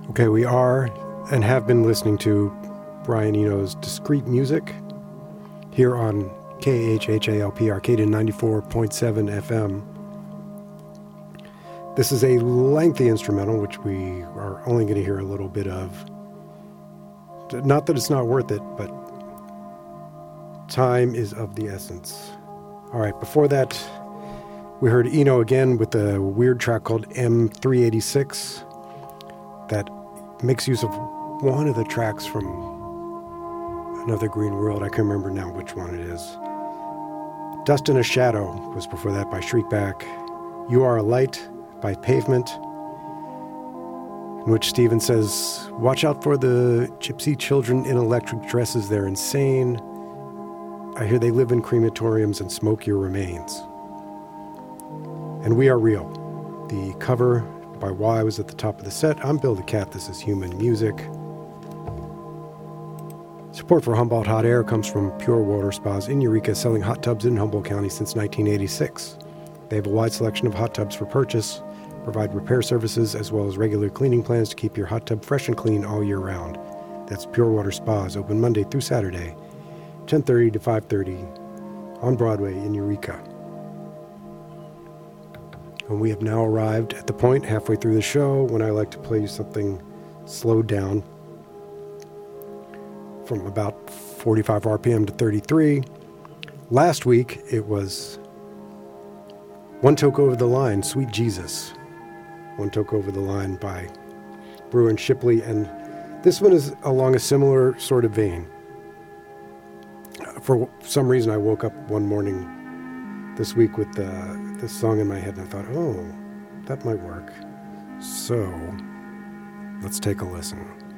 Okay, we are and have been listening to Brian Eno's Discreet Music here on KHHALP Arcadia 94.7 FM. This is a lengthy instrumental, which we are only going to hear a little bit of. Not that it's not worth it, but time is of the essence. All right, before that, we heard Eno again with a weird track called M386 that makes use of one of the tracks from Another Green World. I can't remember now which one it is. Dust in a Shadow was before that by Shriekback. You Are a Light by Pavement, in which Steven says, watch out for the gypsy children in electric dresses. They're insane. I hear they live in crematoriums and smoke your remains. And We Are Real. The cover by Y was at the top of the set. I'm Bill the Cat. This is Human Music. Support for Humboldt Hot Air comes from Pure Water Spas in Eureka, selling hot tubs in Humboldt County since 1986. They have a wide selection of hot tubs for purchase, provide repair services, as well as regular cleaning plans to keep your hot tub fresh and clean all year round. That's Pure Water Spas, open Monday through Saturday, 10:30 to 5:30 on Broadway in Eureka. And we have now arrived at the point halfway through the show when I like to play you something slowed down from about 45 RPM to 33. Last week, it was One Toke Over the Line, Sweet Jesus. One Toke Over the Line by Brewer and Shipley. And this one is along a similar sort of vein. For some reason, I woke up one morning this week with this song in my head, and I thought, oh, that might work. So, let's take a listen.